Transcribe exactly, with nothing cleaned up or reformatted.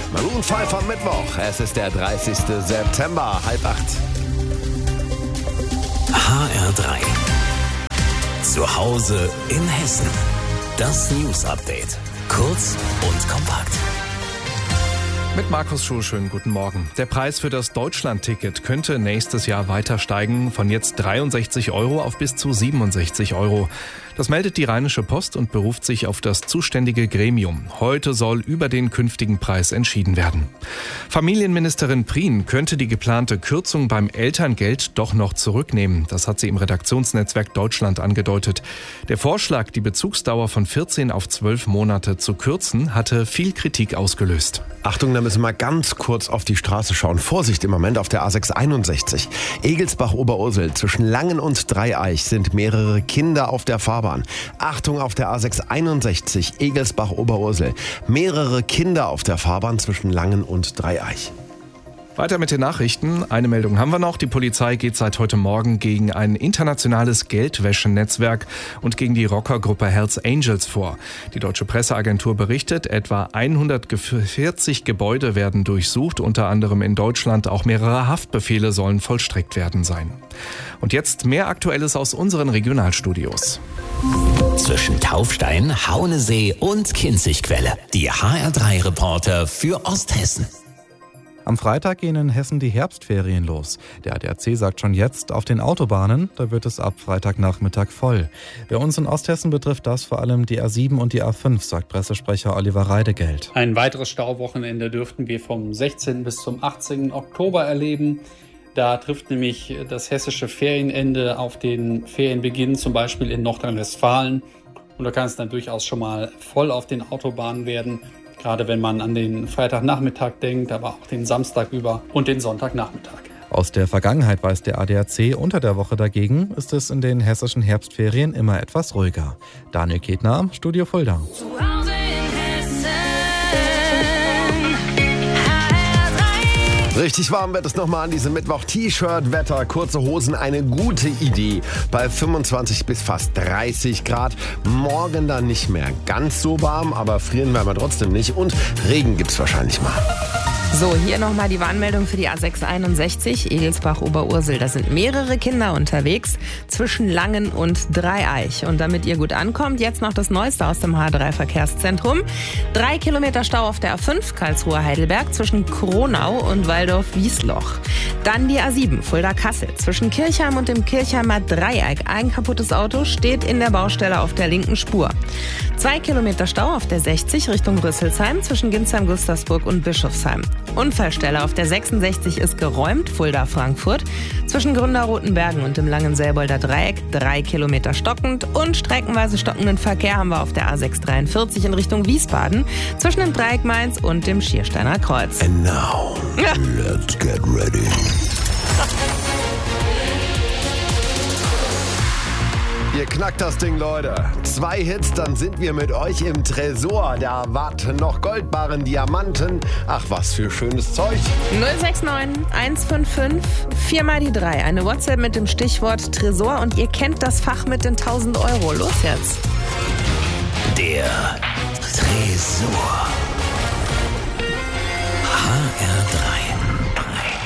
Maroon fünf am Mittwoch. Es ist der dreißigster September, halb acht. H R drei. Zu Hause in Hessen. Das News Update. Kurz und kompakt. Mit Markus Schuh, schönen guten Morgen. Der Preis für das Deutschland-Ticket könnte nächstes Jahr weiter steigen, von jetzt dreiundsechzig Euro auf bis zu siebenundsechzig Euro. Das meldet die Rheinische Post und beruft sich auf das zuständige Gremium. Heute soll über den künftigen Preis entschieden werden. Familienministerin Prien könnte die geplante Kürzung beim Elterngeld doch noch zurücknehmen. Das hat sie im Redaktionsnetzwerk Deutschland angedeutet. Der Vorschlag, die Bezugsdauer von vierzehn auf zwölf Monate zu kürzen, hatte viel Kritik ausgelöst. Achtung, da müssen wir mal ganz kurz auf die Straße schauen. Vorsicht im Moment auf der A sechs einundsechzig. Egelsbach-Oberursel zwischen Langen und Dreieich sind mehrere Kinder auf der Fahrbahn. Achtung auf der A sechs einundsechzig, Egelsbach-Oberursel. Mehrere Kinder auf der Fahrbahn zwischen Langen und Dreieich. Weiter mit den Nachrichten. Eine Meldung haben wir noch. Die Polizei geht seit heute Morgen gegen ein internationales Geldwäschenetzwerk und gegen die Rockergruppe Hells Angels vor. Die deutsche Presseagentur berichtet, etwa hundertvierzig Gebäude werden durchsucht, unter anderem in Deutschland. Auch mehrere Haftbefehle sollen vollstreckt werden sein. Und jetzt mehr Aktuelles aus unseren Regionalstudios. Zwischen Taufstein, Haunesee und Kinzigquelle. Die H R drei Reporter für Osthessen. Am Freitag gehen in Hessen die Herbstferien los. Der A D A C sagt schon jetzt, auf den Autobahnen, da wird es ab Freitagnachmittag voll. Bei uns in Osthessen betrifft das vor allem die A sieben und die A fünf, sagt Pressesprecher Oliver Reidegeld. Ein weiteres Stauwochenende dürften wir vom sechzehnten bis zum achtzehnten Oktober erleben. Da trifft nämlich das hessische Ferienende auf den Ferienbeginn, zum Beispiel in Nordrhein-Westfalen. Und da kann es dann durchaus schon mal voll auf den Autobahnen werden. Gerade wenn man an den Freitagnachmittag denkt, aber auch den Samstag über und den Sonntagnachmittag. Aus der Vergangenheit weiß der A D A C, unter der Woche dagegen ist es in den hessischen Herbstferien immer etwas ruhiger. Daniel Ketner, Studio Fulda. Richtig warm wird es nochmal an diesem Mittwoch. T-Shirt, Wetter, kurze Hosen, eine gute Idee. Bei fünfundzwanzig bis fast dreißig Grad. Morgen dann nicht mehr ganz so warm, aber frieren werden wir trotzdem nicht. Und Regen gibt's wahrscheinlich mal. So, hier nochmal die Warnmeldung für die A sechs einundsechzig, Egelsbach-Oberursel. Da sind mehrere Kinder unterwegs zwischen Langen und Dreieich. Und damit ihr gut ankommt, jetzt noch das Neueste aus dem H drei Verkehrszentrum. Drei Kilometer Stau auf der A fünf, Karlsruhe-Heidelberg, zwischen Kronau und Waldorf-Wiesloch. Dann die A sieben, Fulda-Kassel, zwischen Kirchheim und dem Kirchheimer Dreieck. Ein kaputtes Auto steht in der Baustelle auf der linken Spur. Zwei Kilometer Stau auf der sechzig Richtung Rüsselsheim, zwischen Ginsheim, Gustavsburg und Bischofsheim. Unfallstelle auf der sechsundsechzig ist geräumt, Fulda-Frankfurt. Zwischen Gründer-Rotenbergen und dem Langen-Selbolder Dreieck drei Kilometer stockend und streckenweise stockenden Verkehr haben wir auf der A sechs dreiundvierzig in Richtung Wiesbaden. Zwischen dem Dreieck Mainz und dem Schiersteiner Kreuz. And now, ja. Let's get ready. Ihr knackt das Ding, Leute. Zwei Hits, dann sind wir mit euch im Tresor. Da warten noch Goldbarren, Diamanten. Ach, was für schönes Zeug. null sechs neun eins fünf fünf vier mal die drei. Eine WhatsApp mit dem Stichwort Tresor und ihr kennt das Fach mit den tausend Euro. Los jetzt. Der Tresor. H R drei.